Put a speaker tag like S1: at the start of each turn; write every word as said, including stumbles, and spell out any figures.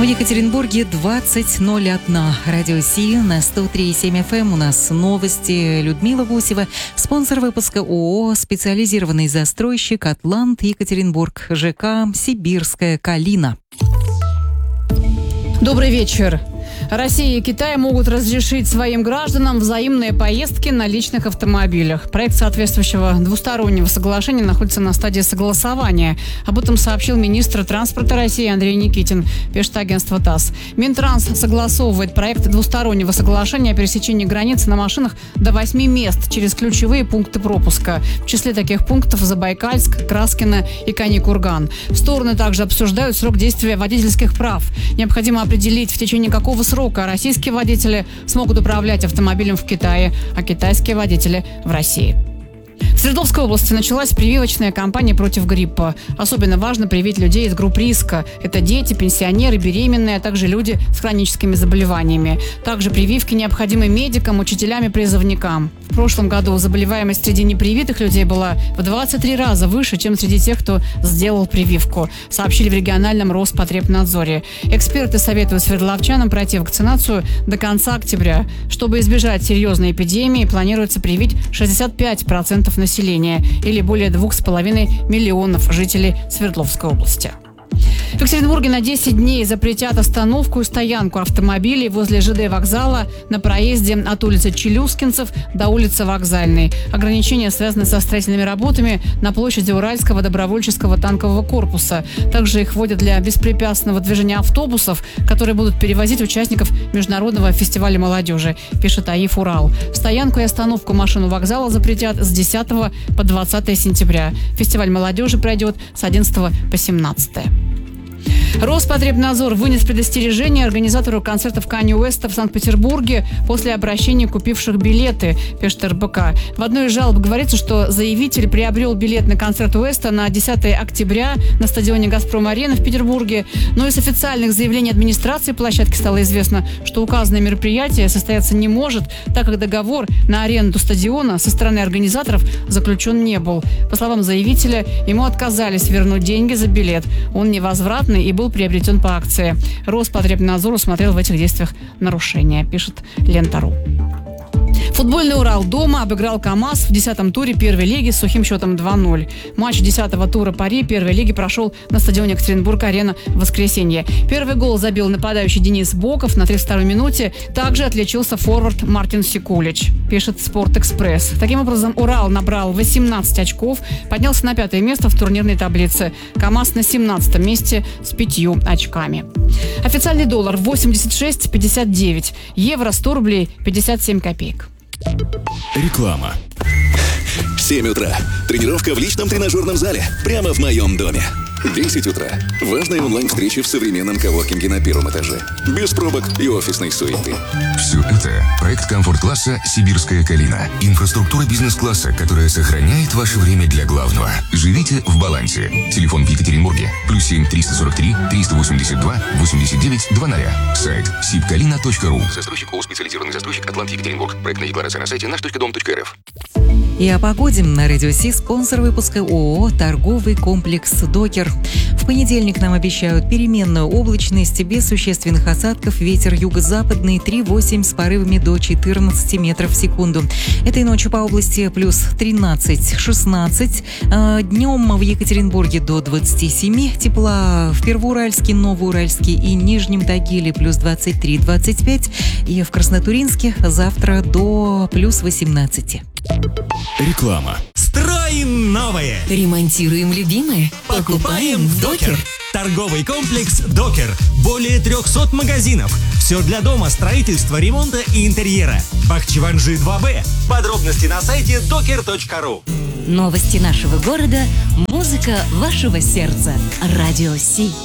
S1: В Екатеринбурге двадцать ноль один. Радио Си на сто три и семь эф эм. У нас новости. Людмила Гусева. Спонсор выпуска ООО «Специализированный застройщик Атлант Екатеринбург». ЖК «Сибирская Калина».
S2: Добрый вечер. Россия и Китай могут разрешить своим гражданам взаимные поездки на личных автомобилях. Проект соответствующего двустороннего соглашения находится на стадии согласования. Об этом сообщил министр транспорта России Андрей Никитин, пишет агентство ТАСС. Минтранс согласовывает проект двустороннего соглашения о пересечении границы на машинах до восьми мест через ключевые пункты пропуска. В числе таких пунктов Забайкальск, Краскино и Кани-Курган. Стороны также обсуждают срок действия водительских прав. Необходимо определить, в течение какого срока российские водители смогут управлять автомобилем в Китае, а китайские водители в России. В Свердловской области началась прививочная кампания против гриппа. Особенно важно привить людей из групп риска. Это дети, пенсионеры, беременные, а также люди с хроническими заболеваниями. Также прививки необходимы медикам, учителям и призывникам. В прошлом году заболеваемость среди непривитых людей была в двадцать три раза выше, чем среди тех, кто сделал прививку, сообщили в региональном Роспотребнадзоре. Эксперты советуют свердловчанам пройти вакцинацию до конца октября. Чтобы избежать серьезной эпидемии, планируется привить шестьдесят пять процентов населения или более двух с половиной миллионов жителей Свердловской области. В Екатеринбурге на десять дней запретят остановку и стоянку автомобилей возле ЖД вокзала на проезде от улицы Челюскинцев до улицы Вокзальной. Ограничения связаны со строительными работами на площади Уральского добровольческого танкового корпуса. Также их вводят для беспрепятственного движения автобусов, которые будут перевозить участников Международного фестиваля молодежи, пишет АИФ «Урал». Стоянку и остановку машин у вокзала запретят с десятого по двадцатое сентября. Фестиваль молодежи пройдет с одиннадцатого по семнадцатое. Роспотребнадзор вынес предостережение организатору концертов Канье Уэста в Санкт-Петербурге после обращения купивших билеты, пишет эр бэ ка. В одной из жалоб говорится, что заявитель приобрел билет на концерт Уэста на десятое октября на стадионе «Газпром-арена» в Петербурге. Но из официальных заявлений администрации площадки стало известно, что указанное мероприятие состояться не может, так как договор на аренду стадиона со стороны организаторов заключен не был. По словам заявителя, ему отказались вернуть деньги за билет. Он невозвратный и был приобретен по акции. Роспотребнадзор усмотрел в этих действиях нарушения, пишет Лента.ру. Футбольный «Урал» дома обыграл КамАЗ в десятом туре первой лиги с сухим счетом два ноль. Матч десятого тура пари первой лиги прошел на стадионе Екатеринбург-арена в воскресенье. Первый гол забил нападающий Денис Боков на тридцать второй минуте. Также отличился форвард Мартин Секулич, пишет «Спортэкспресс». Таким образом, «Урал» набрал восемнадцать очков, поднялся на пятое место в турнирной таблице. КамАЗ на семнадцатом месте с пятью очками. Официальный доллар восемьдесят шесть пятьдесят девять, евро сто рублей пятьдесят семь копеек.
S3: Реклама. семь утра. Тренировка в личном тренажерном зале. Прямо в моем доме. десять утра. Важная онлайн-встреча в современном коворкинге на первом этаже. Без пробок и офисной суеты.
S4: Все это проект комфорт-класса «Сибирская Калина». Инфраструктура бизнес-класса, которая сохраняет ваше время для главного. Живите в балансе. Телефон в Екатеринбурге. Плюс семь триста сорок три триста восемьдесят два восемьдесят девять двадцать. Сайт сибкалина точка ру. Застройщик ООО «Специализированный застройщик Атлант Екатеринбург». Проектная декларация на сайте наш точка дом точка эр эф.
S1: И о погоде на Радио Си. Спонсор выпуска ООО «Торговый комплекс Докер». В понедельник нам обещают переменную облачность без существенных осадков. Ветер юго-западный три восемь с порывами до четырнадцати метров в секунду. Этой ночью по области плюс тринадцать шестнадцать. Днем в Екатеринбурге до двадцати семи тепла. В Первоуральске, Новоуральске и Нижнем Тагиле плюс двадцать три двадцать пять. И в Краснотуринске завтра до плюс восемнадцати.
S3: Реклама.
S5: Строим новое.
S6: Ремонтируем любимое.
S5: Покупаем в Докер. Торговый комплекс Докер. Более трехсот магазинов. Все для дома, строительства, ремонта и интерьера. Бахчеванжи два бэ. Подробности на сайте докер точка ру.
S6: Новости нашего города. Музыка вашего сердца. Радио Си.